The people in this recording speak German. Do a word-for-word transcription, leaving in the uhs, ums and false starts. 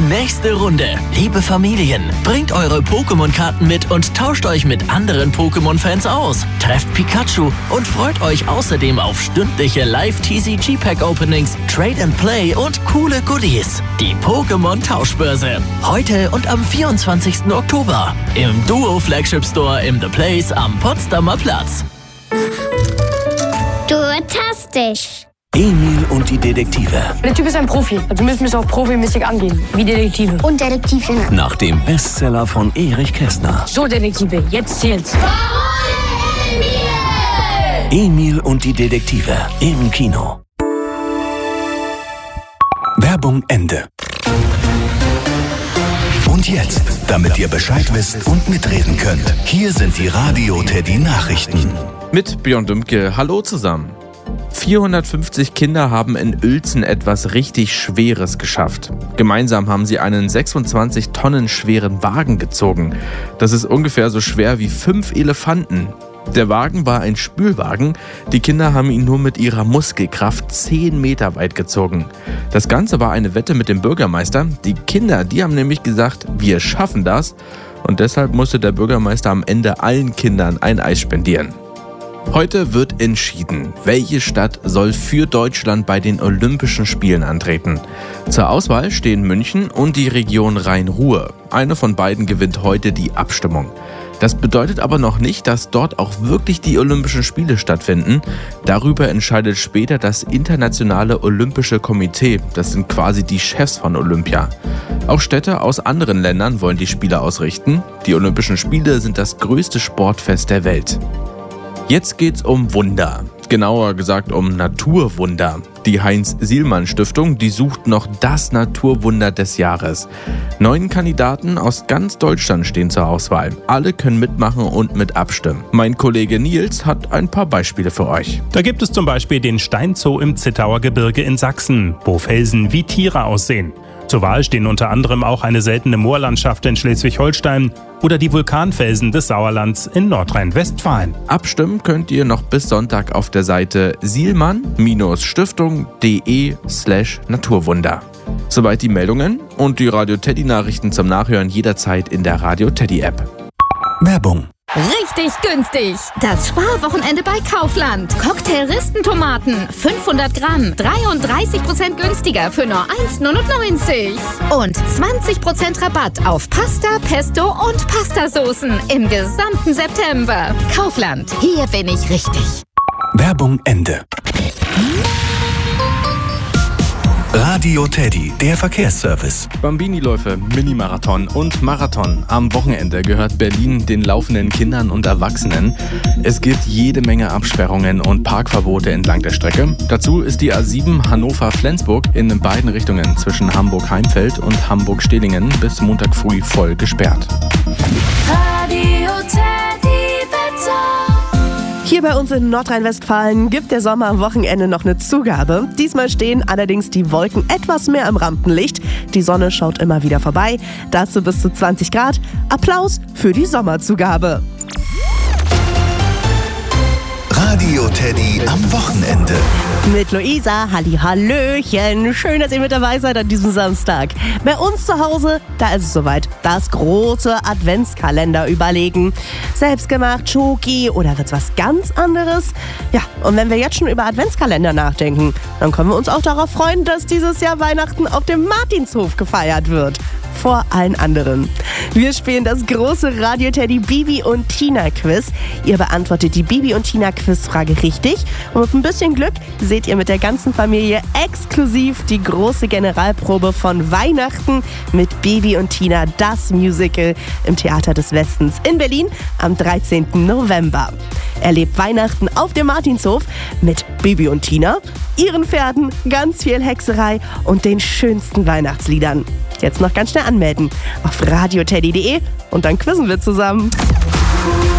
nächste Runde. Liebe Familien, bringt eure Pokémon-Karten mit und tauscht euch mit anderen Pokémon-Fans aus. Trefft Pikachu und freut euch außerdem auf stündliche Live-T C G-Pack-Openings, Trade and Play und coole Goodies. Die Pokémon-Tauschbörse. Heute und am vierundzwanzigsten Oktober. Im Duo Flagship Store im The Place am Potsdamer Platz. Fantastisch. Emil und die Detektive. Der Typ ist ein Profi. Also müssen wir es auch profimäßig angehen. Wie Detektive. Und Detektivin. Nach dem Bestseller von Erich Kästner. So, Detektive, jetzt zählt's. Emil und die Detektive im Kino. Werbung Ende. Und jetzt, damit ihr Bescheid wisst und mitreden könnt, hier sind die Radio Teddy Nachrichten. Mit Björn Dümke, hallo zusammen. vierhundertfünfzig Kinder haben in Uelzen etwas richtig Schweres geschafft. Gemeinsam haben sie einen sechsundzwanzig Tonnen schweren Wagen gezogen. Das ist ungefähr so schwer wie fünf Elefanten. Der Wagen war ein Spülwagen. Die Kinder haben ihn nur mit ihrer Muskelkraft zehn Meter weit gezogen. Das Ganze war eine Wette mit dem Bürgermeister. Die Kinder, die haben nämlich gesagt, wir schaffen das. Und deshalb musste der Bürgermeister am Ende allen Kindern ein Eis spendieren. Heute wird entschieden, welche Stadt soll für Deutschland bei den Olympischen Spielen antreten. Zur Auswahl stehen München und die Region Rhein-Ruhr. Eine von beiden gewinnt heute die Abstimmung. Das bedeutet aber noch nicht, dass dort auch wirklich die Olympischen Spiele stattfinden. Darüber entscheidet später das Internationale Olympische Komitee. Das sind quasi die Chefs von Olympia. Auch Städte aus anderen Ländern wollen die Spiele ausrichten. Die Olympischen Spiele sind das größte Sportfest der Welt. Jetzt geht's um Wunder. Genauer gesagt um Naturwunder. Die Heinz-Sielmann-Stiftung, die sucht noch das Naturwunder des Jahres. Neun Kandidaten aus ganz Deutschland stehen zur Auswahl. Alle können mitmachen und mit abstimmen. Mein Kollege Nils hat ein paar Beispiele für euch. Da gibt es zum Beispiel den Steinzoo im Zittauer Gebirge in Sachsen, wo Felsen wie Tiere aussehen. Zur Wahl stehen unter anderem auch eine seltene Moorlandschaft in Schleswig-Holstein oder die Vulkanfelsen des Sauerlands in Nordrhein-Westfalen. Abstimmen könnt ihr noch bis Sonntag auf der Seite sielmann-stiftung.de slash Naturwunder. Soweit die Meldungen und die Radio Teddy Nachrichten zum Nachhören jederzeit in der Radio Teddy App. Werbung. Richtig günstig. Das Sparwochenende bei Kaufland. Cocktail-Ristentomaten, fünfhundert Gramm, dreiunddreißig Prozent günstiger für nur eins neunundneunzig. Und zwanzig Prozent Rabatt auf Pasta, Pesto und Pastasoßen im gesamten September. Kaufland, hier bin ich richtig. Werbung Ende. Radio Teddy, der Verkehrsservice. Bambini-Läufe, Minimarathon und Marathon. Am Wochenende gehört Berlin den laufenden Kindern und Erwachsenen. Es gibt jede Menge Absperrungen und Parkverbote entlang der Strecke. Dazu ist die A sieben Hannover-Flensburg in beiden Richtungen zwischen Hamburg-Heimfeld und Hamburg-Stehlingen bis Montag früh voll gesperrt. Radio Teddy Wetter. Hier bei uns in Nordrhein-Westfalen gibt der Sommer am Wochenende noch eine Zugabe. Diesmal stehen allerdings die Wolken etwas mehr im Rampenlicht. Die Sonne schaut immer wieder vorbei. Dazu bis zu zwanzig Grad. Applaus für die Sommerzugabe. Radio Teddy am Wochenende. Mit Luisa, Hallihallöchen. Schön, dass ihr mit dabei seid an diesem Samstag. Bei uns zu Hause, da ist es soweit. Das große Adventskalender überlegen. Selbstgemacht, Schoki oder wird's was ganz anderes? Ja, und wenn wir jetzt schon über Adventskalender nachdenken, dann können wir uns auch darauf freuen, dass dieses Jahr Weihnachten auf dem Martinshof gefeiert wird. Vor allen anderen. Wir spielen das große Radio Teddy Bibi und Tina Quiz. Ihr beantwortet die Bibi und Tina Quizfrage richtig und mit ein bisschen Glück seht ihr mit der ganzen Familie exklusiv die große Generalprobe von Weihnachten mit Bibi und Tina, das Musical im Theater des Westens in Berlin am dreizehnten November. Erlebt Weihnachten auf dem Martinshof mit Bibi und Tina, ihren Pferden, ganz viel Hexerei und den schönsten Weihnachtsliedern. Jetzt noch ganz schnell anmelden auf radioteddy punkt de und dann quizzen wir zusammen.